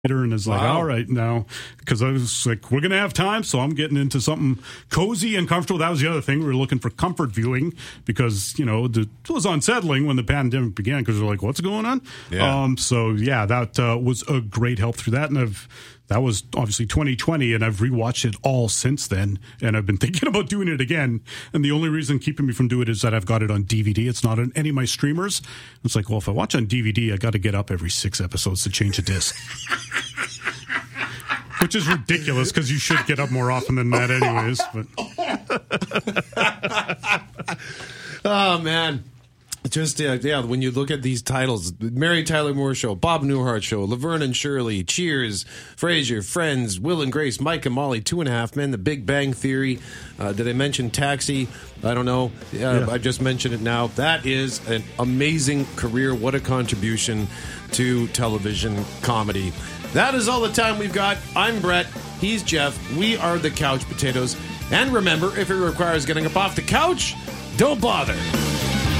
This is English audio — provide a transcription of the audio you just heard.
and is like, all right now, because I was like, we're going to have time, so I'm getting into something cozy and comfortable. That was the other thing. We were looking for comfort viewing because, it was unsettling when the pandemic began because we're like, what's going on? Yeah. That was a great help through that. And that was obviously 2020, and I've rewatched it all since then, and I've been thinking about doing it again. And the only reason keeping me from doing it is that I've got it on DVD. It's not on any of my streamers. It's like, well, if I watch on DVD, I got to get up every 6 episodes to change a disc. Which is ridiculous because you should get up more often than that anyways. But oh, man. Just, when you look at these titles, Mary Tyler Moore Show, Bob Newhart Show, Laverne and Shirley, Cheers, Frasier, Friends, Will and Grace, Mike and Molly, 2.5 Men, The Big Bang Theory. Did I mention Taxi? I don't know. I just mentioned it now. That is an amazing career. What a contribution to television comedy. That is all the time we've got. I'm Brett. He's Jeff. We are the Couch Potatoes. And remember, if it requires getting up off the couch, don't bother.